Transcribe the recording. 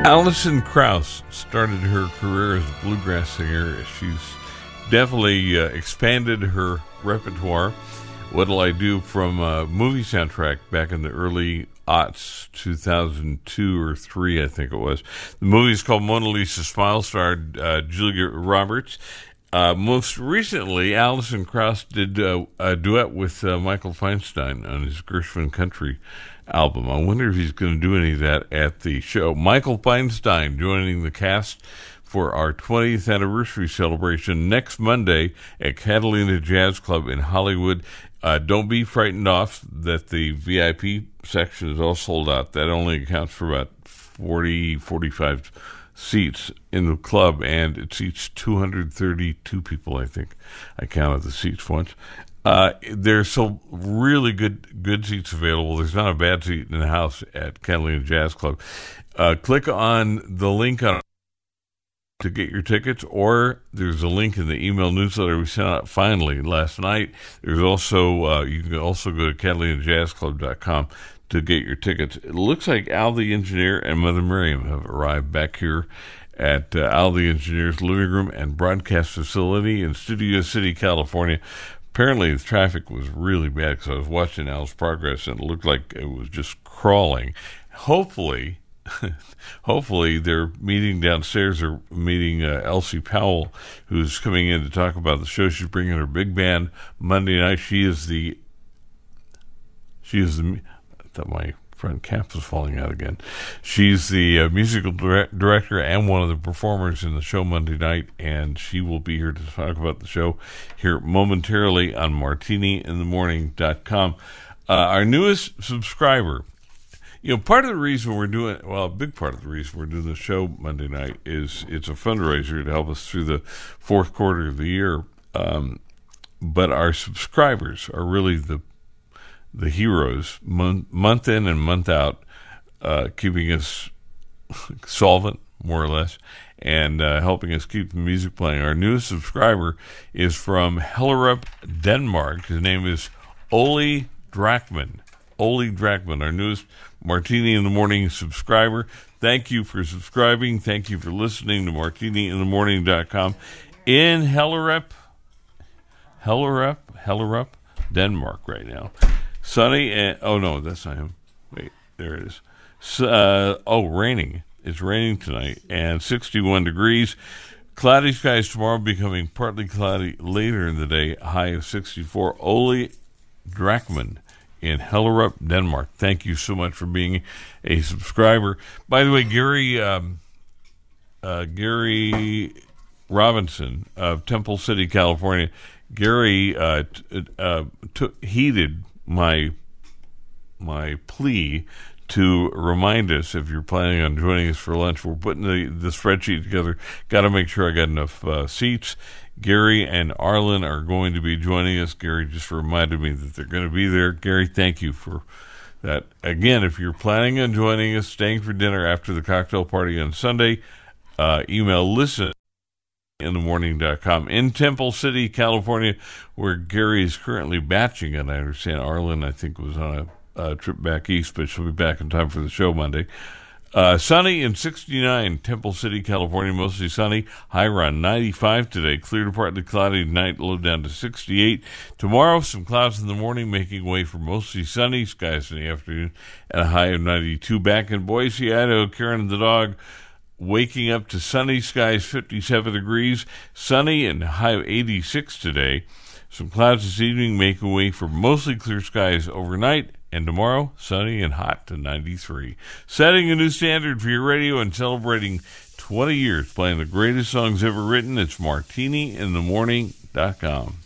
Alison Krauss started her career as a bluegrass singer. She's definitely expanded her repertoire. What'll I Do from a movie soundtrack back in the early aughts, 2002 or 3, I think it was. The movie is called Mona Lisa Smile, starred Julia Roberts. Most recently, Alison Krauss did a duet with Michael Feinstein on his Gershwin Country album. I wonder if he's going to do any of that at the show. Michael Feinstein joining the cast for our 20th anniversary celebration next Monday at Catalina Jazz Club in Hollywood. Don't be frightened off that the VIP section is all sold out. That only accounts for about 45 seats in the club, and it seats 232 people, I think. I counted the seats once. There's so really good seats available. There's not a bad seat in the house at Catalina Jazz Club. Click on the link on to get your tickets, or there's a link in the email newsletter we sent out finally last night. There's also you can also go to CatalinaJazzClub.com to get your tickets. It looks like Al the Engineer and Mother Miriam have arrived back here at Al the Engineer's living room and broadcast facility in Studio City, California. Apparently the traffic was really bad because I was watching Al's progress and it looked like it was just crawling. Hopefully they're meeting downstairs or meeting Elsie Powell, who's coming in to talk about the show. She's bringing her big band Monday night. She is the I thought my front cap was falling out again. She's the musical director and one of the performers in the show Monday night, and she will be here to talk about the show here momentarily on martiniinthemorning.com. Our newest subscriber, part of the reason we're doing, a big part of the reason we're doing the show Monday night is it's a fundraiser to help us through the fourth quarter of the year. But our subscribers are really the heroes, month in and month out, keeping us solvent, more or less, and helping us keep the music playing. Our newest subscriber is from Hellerup, Denmark. His name is Ole Drakman. Ole Drakman, our newest Martini in the Morning subscriber. Thank you for subscribing. Thank you for listening to martiniinthemorning.com in Hellerup, Denmark right now. Sunny and no, that's not him. Wait, there it is. Raining. It's raining tonight and 61 degrees. Cloudy skies tomorrow, becoming partly cloudy later in the day. High of 64. Ole Drakman in Hellerup, Denmark. Thank you so much for being a subscriber. By the way, Gary Robinson of Temple City, California. Gary heeded my plea to remind us, if you're planning on joining us for lunch, we're putting the spreadsheet together. Got to make sure I got enough seats. Gary and Arlen are going to be joining us. Gary just reminded me that they're going to be there. Gary, thank you for that. Again, if you're planning on joining us, staying for dinner after the cocktail party on Sunday, email listeninthemorning.com. In Temple City, California, where Gary is currently batching, and I understand Arlen, I think, was on a trip back east, but she'll be back in time for the show Monday. Sunny and 69, Temple City, California, mostly sunny. High around 95 today. Clear to partly cloudy tonight, low down to 68. Tomorrow, some clouds in the morning, making way for mostly sunny skies in the afternoon, and a high of 92. Back in Boise, Idaho, Karen and the dog waking up to sunny skies, 57 degrees. Sunny and high of 86 today. Some clouds this evening, making way for mostly clear skies overnight. And tomorrow, sunny and hot to 93. Setting a new standard for your radio and celebrating 20 years playing the greatest songs ever written. It's martiniinthemorning.com.